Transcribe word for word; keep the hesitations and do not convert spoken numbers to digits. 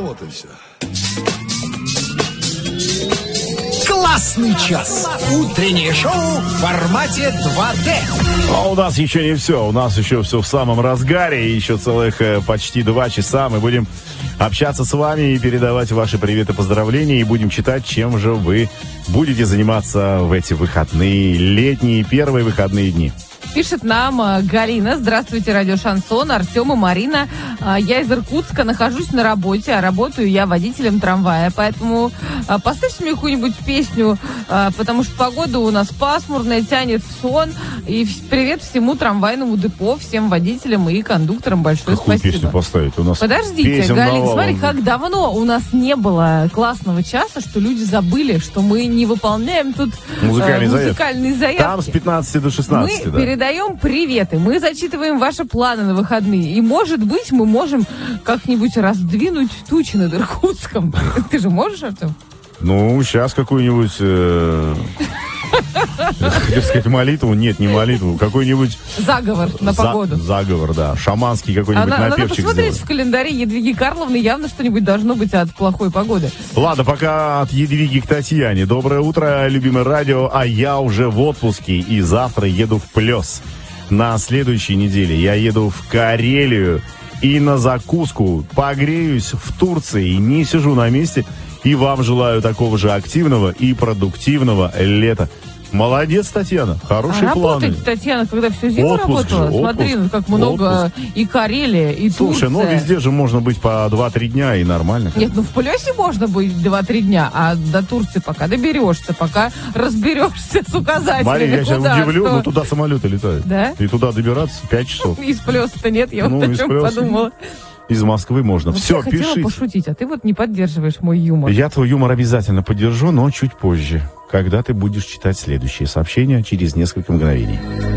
вот и все. Классный час. Утреннее шоу в формате два дэ. А у нас еще не все. У нас еще все в самом разгаре. И еще целых э, почти два часа мы будем общаться с вами и передавать ваши приветы, поздравления. И будем читать, чем же вы будете заниматься в эти выходные, летние, первые выходные дни. Пишет нам Галина. Здравствуйте, радио Шансон, Артем и Марина. Я из Иркутска, нахожусь на работе, а работаю я водителем трамвая. Поэтому поставьте мне какую-нибудь песню, потому что погода у нас пасмурная, тянет в сон. И привет всему трамвайному депо, всем водителям и кондукторам. Большое Какую спасибо. Песню поставить? У нас Подождите, Галина, смотри, как давно у нас не было классного часа, что люди забыли, что мы не выполняем тут музыкальные, э, музыкальные заявки. Там с пятнадцати до шестнадцати, мы да. передаем приветы, мы зачитываем ваши планы на выходные. И, может быть, мы можем как-нибудь раздвинуть тучи над Иркутском. Ты же можешь, Артем? Ну, сейчас какую-нибудь... Э... Хотел сказать молитву, нет, не молитву, какой-нибудь... Заговор на За- погоду. Заговор, да, шаманский какой-нибудь А, надо напевчик посмотреть сделать. в календаре Едвиги Карловны, явно что-нибудь должно быть от плохой погоды. Ладно, пока от Едвиги к Татьяне. Доброе утро, любимое радио, а я уже в отпуске и завтра еду в Плёс. На следующей неделе я еду в Карелию и на закуску погреюсь в Турции, не сижу на месте. И вам желаю такого же активного и продуктивного лета. Молодец, Татьяна, хорошие а планы. работать, Татьяна, когда всю зиму Отпуск работала, же, смотри, отпуск, ну, как много отпуск. и Карелия, и Слушай, Турция. ну везде же можно быть по два-три дня и нормально. Нет, ну в Плёсе можно быть два-три дня, а до Турции пока доберешься, пока разберешься с указателями. Мария, я сейчас куда, удивлю, что. но туда самолеты летают. Да? И туда добираться пять часов. Из Плёса-то нет, я Ну, вот о из чем Плёса. подумала. Из Москвы можно. Вот Все, я хотела пишите. пошутить, а ты вот не поддерживаешь мой юмор. Я твой юмор обязательно поддержу, но чуть позже, когда ты будешь читать следующее сообщение через несколько мгновений.